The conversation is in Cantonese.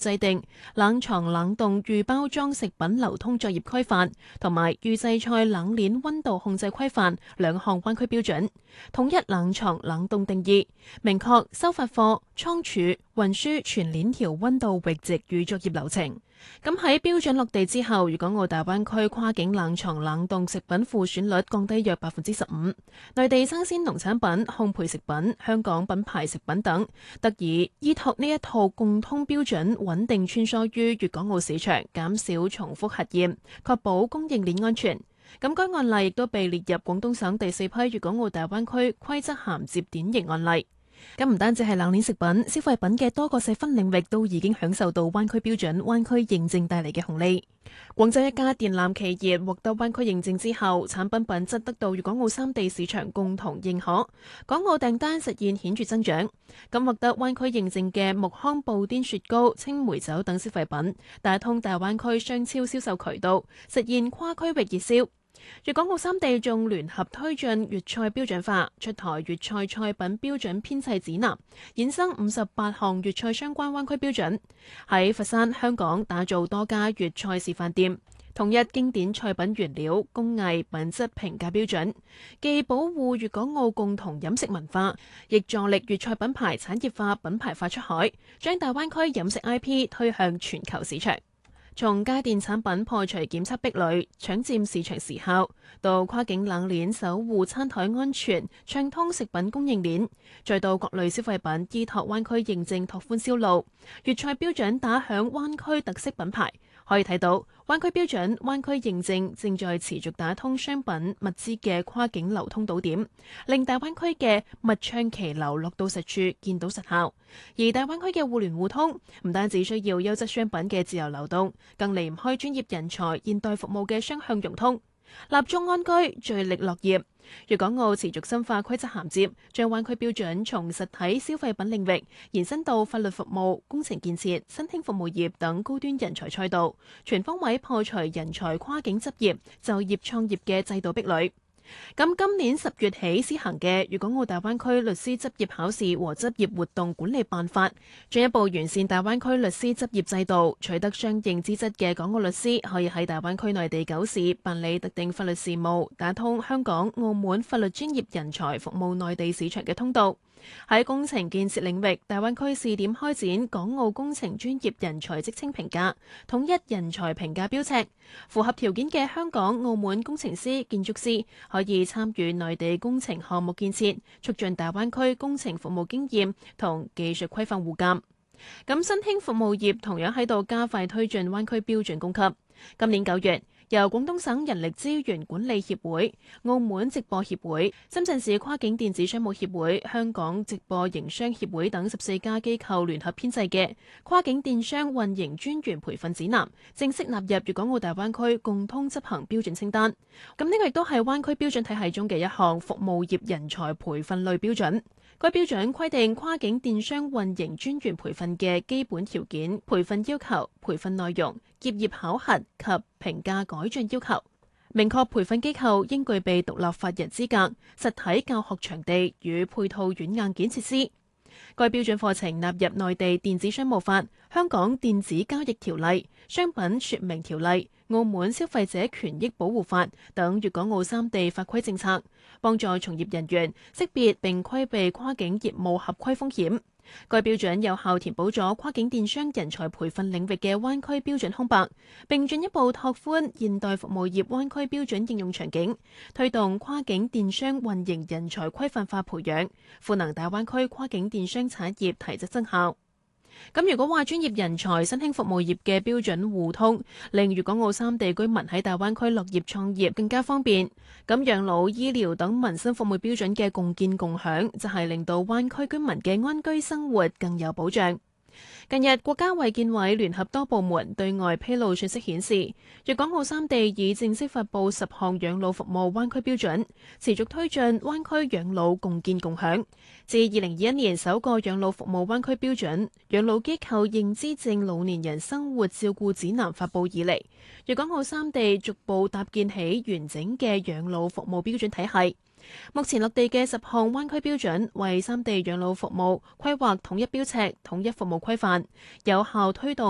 制定冷藏冷凍預包裝食品流通作業規範同埋預製菜冷鏈溫度控制規範兩項灣區標準，統一冷藏冷凍定義，明確收發貨、倉儲、運輸全鏈條溫度閾值與作業流程。咁喺標準落地之後，粵港澳大灣區跨境冷藏冷凍食品庫存率降低約15%，內地生鮮農產品、烘焙食品、香港品牌食品等得以依託呢一套共通標準，穩定穿梭於粵港澳市場，減少重複核驗，確保供應鏈安全。咁該案例亦都被列入廣東省第4批粵港澳大灣區規則銜接典型案例。咁唔單止係冷鏈食品，消費品嘅多個細分領域都已經享受到灣區標準、灣區認證帶嚟嘅紅利。廣州一家電纜企業獲得灣區認證之後，產品品質得到粵港澳三地市場共同認可，港澳訂單實現顯著增長。咁獲得灣區認證嘅木糠布甸雪糕、青梅酒等消費品，打通大灣區商超銷售渠道，實現跨區域熱銷。粵港澳三地仲聯合推進粵菜標準化，出台粵菜菜品標準編製指南，衍生58項粵菜相關灣區標準。喺佛山、香港打造多家粵菜示範店，統一經典菜品原料、工藝、品質評價標準，既保護粵港澳共同飲食文化，亦助力粵菜品牌產業化、品牌化出海，將大灣區飲食 IP 推向全球市場。從家電產品破除檢測壁壘，搶佔市場時效，到跨境冷鏈守護餐台安全，暢通食品供應鏈，再到各類消費品依託灣區認證拓寬銷路，粵菜標準打響灣區特色品牌。可以睇到，灣區標準、灣區認證正在持續打通商品物資嘅跨境流通島點，令大灣區嘅物暢其流落到實處，見到實效。而大灣區嘅互聯互通，唔單止需要優質商品嘅自由流動，更離唔開專業人才、現代服務嘅雙向融通。立足安居，聚力樂業。粵港澳持續深化規則銜接，將灣區標準從實體消費品領域延伸到法律服務、工程建設、新興服務業等高端人才賽道，全方位破除人才跨境執業、就業創業嘅制度壁壘。咁今年10月起施行嘅粵港澳大灣區律師執業考試和執業活動管理辦法，進一步完善大灣區律師執業制度，取得相應資質嘅港澳律師可以喺大灣區內地9市辦理特定法律事務，打通香港、澳門法律專業人才服務內地市場嘅通道。喺工程建設領域，大灣區試點開展港澳工程專業人才職稱評價，統一人才評價標尺。符合條件嘅香港、澳門工程師、建築師可以參與內地工程項目建設，促進大灣區工程服務經驗同技術規範互鑑。咁新興服務業同樣喺度加快推進灣區標準供給。今年9月，由廣東省人力資源管理協會、澳門直播協會、深圳市跨境電子商務協會、香港直播營商協會等14家機構聯合編製嘅跨境電商運營專員培訓指南，正式納入粵港澳大灣區共通執行標準清單。咁呢個亦都係灣區標準體系中嘅一項服務業人才培訓類標準。該標準規定跨境電商運營專員培訓嘅基本條件、培訓要求、培訓內容、結業考核及評價改進要求，明確培訓機構應具備獨立法人資格、實體教學場地與配套軟硬件設施。該標準課程納入內地電子商務法、香港電子交易條例、商品說明條例、澳門消費者權益保護法等粵港澳三地法規政策，幫助從業人員識別並規避跨境業務合規風險。該標準有效填補咗跨境電商人才培訓領域嘅灣區標準空白，並進一步拓寬現代服務業灣區標準應用場景，推動跨境電商運營人才規範化培養，賦能大灣區跨境電商產業提質增效。咁如果話專業人才、新興服務業嘅標準互通，令粵港澳三地居民喺大灣區落業創業更加方便。咁養老、醫療等民生服務標準嘅共建共享，就係令到灣區居民嘅安居生活更有保障。近日，國家衛健委聯合多部門對外披露信息顯示，粵港澳三地已正式發布10項養老服務灣區標準，持續推進灣區養老共建共享。自2021年首個養老服務灣區標準《養老機構認知症老年人生活照顧指南》發布以嚟，粵港澳三地逐步搭建起完整嘅養老服務標準體系。目前落地嘅10項灣區標準，為三地養老服務規劃統一標尺、統一服務規範，有效推動